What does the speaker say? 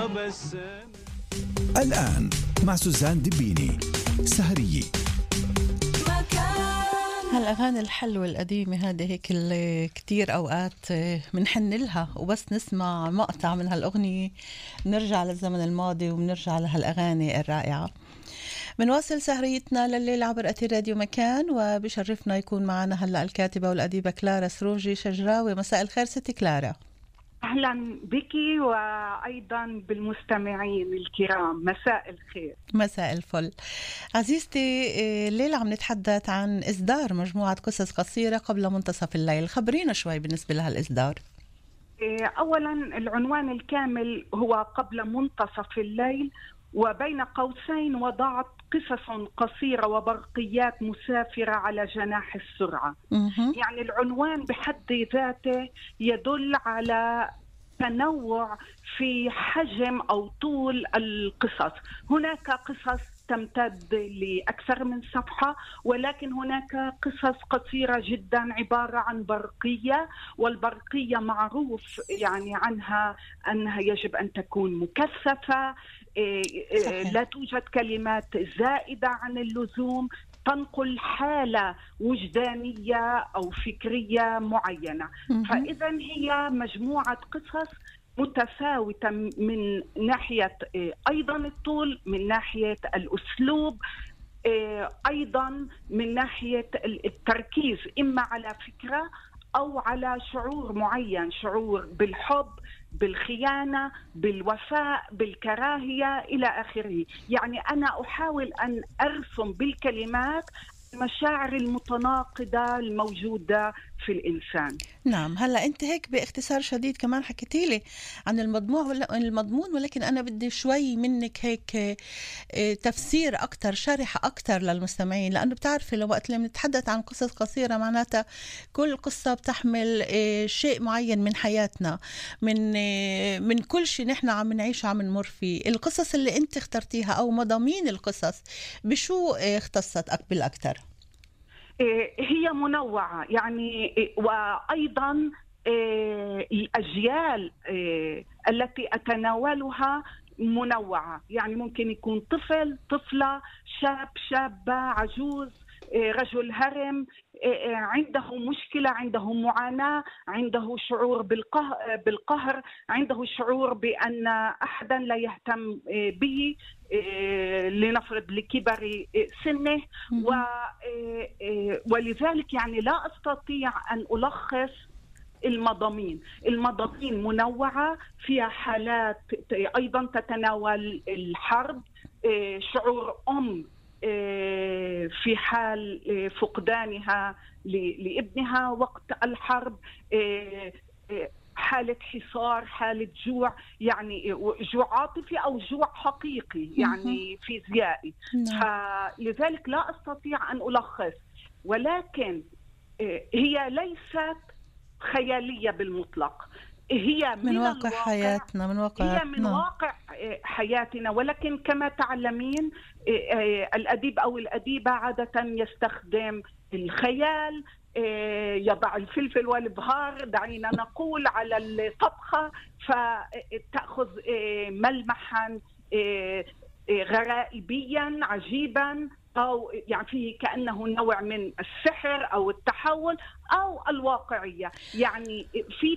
وبسم. الآن مع سوزان دبيني سهرية. هالأغاني الحلوة القديمة هذه هيك اللي كتير أوقات منحن لها، وبس نسمع مقطع من هالأغنية نرجع للزمن الماضي وبنرجع لهالأغاني الرائعة. بنواصل سهريتنا لليل عبر أثير راديو مكان، وبشرفنا يكون معنا هلأ الكاتبة والأديبة كلارا سروجي شجراوي. مساء الخير ستي كلارا. أهلا بك وأيضا بالمستمعين الكرام، مساء الخير. مساء الفل. عزيزتي، الليلة عم نتحدث عن إصدار مجموعة قصص قصيرة قبل منتصف الليل. خبرينا شوي بالنسبة لهالإصدار. أولا العنوان الكامل هو قبل منتصف الليل، وبين قوسين وضعت قصص قصيرة وبرقيات مسافرة على جناح السرعة. يعني العنوان بحد ذاته يدل على تنوع في حجم أو طول القصص. هناك قصص تمتد لأكثر من صفحة، ولكن هناك قصص قصيرة جدا عبارة عن برقية، والبرقية معروف يعني عنها أنها يجب أن تكون مكثفة، لا توجد كلمات زائدة عن اللزوم، تنقل حالة وجدانية أو فكرية معينة. فإذا هي مجموعة قصص متفاوتة من ناحية أيضا الطول، من ناحية الأسلوب، أيضا من ناحية التركيز إما على فكرة أو على شعور معين، شعور بالحب، بالخيانة، بالوفاء، بالكراهية إلى آخره. يعني أنا أحاول أن أرسم بالكلمات المشاعر المتناقضة الموجودة في الإنسان. نعم. هلأ أنت هيك باختصار شديد كمان حكيتيلي عن المضمون، ولكن أنا بدي شوي منك هيك تفسير أكتر، شرح أكتر للمستمعين، لأنه بتعرفي لو وقت اللي بنتحدث عن قصص قصيرة معناتها كل قصة بتحمل شيء معين من حياتنا، من كل شيء نحن عم نعيشه عم نمر فيه. القصص اللي أنت اخترتيها أو مضامين القصص بشو اختصت بالأكتر؟ هي منوعة يعني، وأيضا الأجيال التي أتناولها منوعة. يعني ممكن يكون طفل، طفلة، شاب، شابة، عجوز، رجل هرم، عنده مشكلة، عنده معاناة، عنده شعور بالقهر، عنده شعور بأن أحدا لا يهتم به لنفرض لكبر سنه. ولذلك يعني لا أستطيع أن ألخص المضامين منوعة، فيها حالات أيضا تتناول الحرب، شعور أم في حال فقدانها لابنها وقت الحرب، حالة حصار، حالة جوع، يعني جوع عاطفي أو جوع حقيقي يعني فيزيائي. فلذلك لا أستطيع أن ألخص، ولكن هي ليست خيالية بالمطلق، هي من واقع حياتنا، من واقع حياتنا. ولكن كما تعلمين الأديب أو الأديبة عادة يستخدم الخيال، يضع الفلفل والبهار دعينا نقول على الطبخة، فتأخذ ملمحا غرائبيا عجيبا، أو يعني فيه كأنه نوع من السحر أو التحول أو الواقعية. يعني في